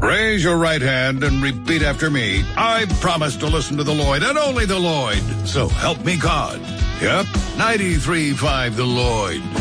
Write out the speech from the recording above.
Raise your right hand and repeat after me. I promise to listen to the Lloyd and only the Lloyd. So help me God. Yep, 93.5 The Lloyd.